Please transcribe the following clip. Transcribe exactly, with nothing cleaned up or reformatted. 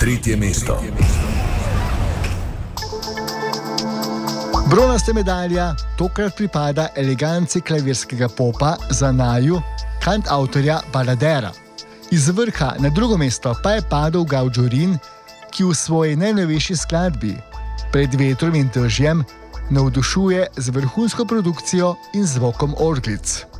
tretje mesto. Bronasta medalja tokrat pripada eleganci klavirskega popa za naju kantavtorja Baladera. Iz vrha na drugo mesto pa je padel Gauđurin, ki v svoji najnovejši skladbi Pred vetrom in dežjem navdušuje z vrhunsko produkcijo in zvokom orglic.